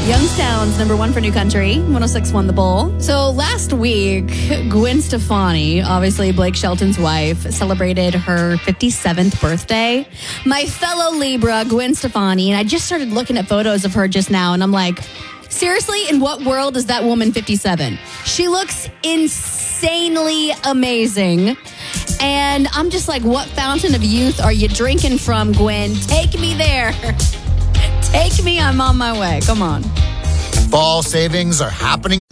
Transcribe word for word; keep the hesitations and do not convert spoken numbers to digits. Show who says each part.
Speaker 1: Youngstown's number one for New Country, one oh six point one The Bull. So last week, Gwen Stefani, obviously Blake Shelton's wife, celebrated her fifty-seventh birthday. My fellow Libra, Gwen Stefani, and I just started looking at photos of her just now, and I'm like, seriously, in what world is that woman fifty-seven? She looks insanely amazing. And I'm just like, what fountain of youth are you drinking from, Gwen? Take me there. Take me, I'm on my way. Come on.
Speaker 2: Fall savings are happening